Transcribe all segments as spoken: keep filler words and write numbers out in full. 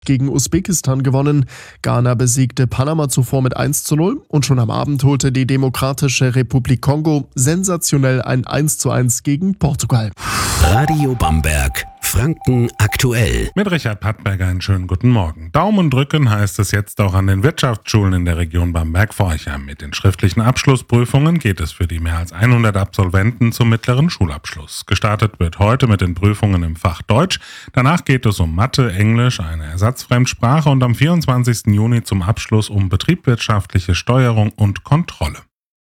gegen Usbekistan gewonnen. Ghana besiegte Panama zuvor mit eins zu null und schon am Abend holte die Demokratische Republik Kongo sensationell ein eins zu eins gegen Portugal. Radio Bamberg, Franken aktuell. Mit Richard Pattberger einen schönen guten Morgen. Daumen drücken heißt es jetzt auch an den Wirtschaftsschulen in der Region Bamberg-Forchheim. Mit den schriftlichen Abschlussprüfungen geht es für die mehr als hundert Absolventen zum mittleren Schulabschluss. Gestartet wird heute mit den Prüfungen im Fach Deutsch. Danach geht es um Mathe, Englisch, eine Ersatzfremdsprache und am vierundzwanzigsten Juni zum Abschluss um betriebswirtschaftliche Steuerung und Kontrolle.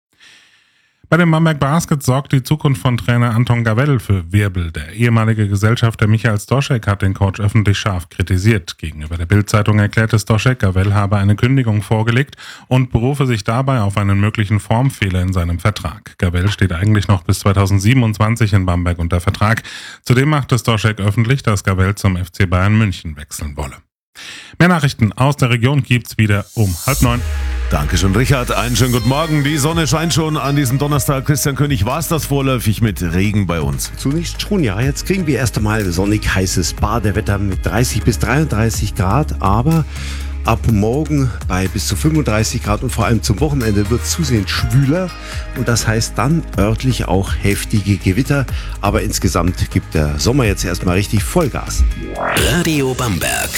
Bei dem Bamberg Baskets sorgt die Zukunft von Trainer Anton Gavell für Wirbel. Der ehemalige Gesellschafter Michael Stoschek hat den Coach öffentlich scharf kritisiert. Gegenüber der Bild-Zeitung erklärte Stoschek, Gavell habe eine Kündigung vorgelegt und berufe sich dabei auf einen möglichen Formfehler in seinem Vertrag. Gavell steht eigentlich noch bis zweitausendsiebenundzwanzig in Bamberg unter Vertrag. Zudem machte Stoschek öffentlich, dass Gavell zum F C Bayern München wechseln wolle. Mehr Nachrichten aus der Region gibt's wieder um halb neun. Dankeschön, Richard. Einen schönen guten Morgen. Die Sonne scheint schon an diesem Donnerstag. Christian König, war es das vorläufig mit Regen bei uns? Zunächst schon, ja. Jetzt kriegen wir erst einmal sonnig heißes Badewetter mit dreißig bis dreiunddreißig Grad. Aber ab morgen bei bis zu fünfunddreißig Grad und vor allem zum Wochenende wird es zusehends schwüler. Und das heißt dann örtlich auch heftige Gewitter. Aber insgesamt gibt der Sommer jetzt erstmal richtig Vollgas. Radio Bamberg.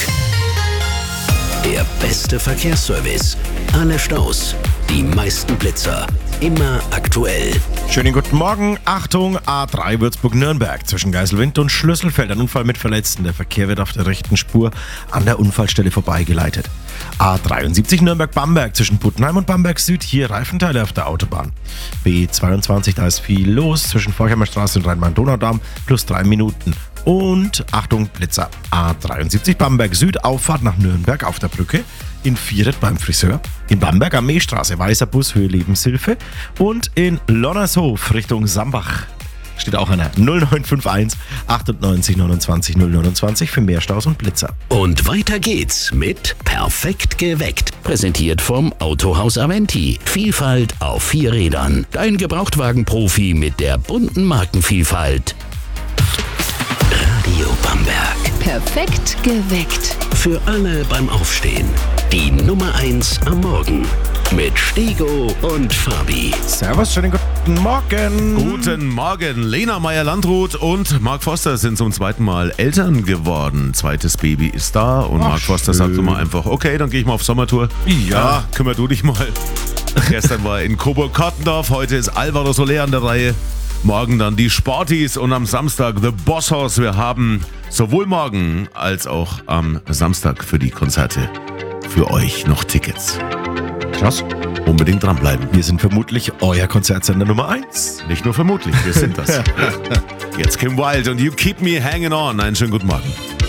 Der beste Verkehrsservice. Alle Staus, die meisten Blitzer, immer aktuell. Schönen guten Morgen. Achtung, A drei Würzburg-Nürnberg zwischen Geiselwind und Schlüsselfeld. Ein Unfall mit Verletzten. Der Verkehr wird auf der rechten Spur an der Unfallstelle vorbeigeleitet. A dreiundsiebzig Nürnberg-Bamberg zwischen Puttenheim und Bamberg Süd. Hier Reifenteile auf der Autobahn. B zweiundzwanzig, da ist viel los zwischen Forchheimer Straße und Rhein-Main-Donau-Damm. Plus drei Minuten. Und Achtung, Blitzer. A dreiundsiebzig Bamberg Süd, Auffahrt nach Nürnberg auf der Brücke. In Vieret beim Friseur. In Bamberg am Meestraße, weißer Bus, Höhe Lebenshilfe. Und in Lonnershof Richtung Sambach steht auch einer. null neun fünf eins achtundneunzig neunundzwanzig null neunundzwanzig für mehr Staus und Blitzer. Und weiter geht's mit Perfekt geweckt. Präsentiert vom Autohaus Aventi. Vielfalt auf vier Rädern. Dein Gebrauchtwagenprofi mit der bunten Markenvielfalt. Radio Bamberg. Perfekt geweckt. Für alle beim Aufstehen. Die Nummer eins am Morgen. Mit Stego und Fabi. Servus, schönen guten Morgen. Guten Morgen. Lena Meyer-Landrut und Mark Foster sind zum zweiten Mal Eltern geworden. Zweites Baby ist da und Ach, Mark Foster schön. sagt immer einfach, okay, dann gehe ich mal auf Sommertour. Ja. ja, kümmer du dich mal. Gestern war er in Coburg-Kottendorf, heute ist Alvaro Soler an der Reihe. Morgen dann die Sporties und am Samstag The Boss House. Wir haben sowohl morgen als auch am Samstag für die Konzerte für euch noch Tickets. Krass. Unbedingt dranbleiben. Wir sind vermutlich euer Konzertsender Nummer eins. Nicht nur vermutlich, wir sind das. Jetzt Kim Wilde und You Keep Me Hanging On. Einen schönen guten Morgen.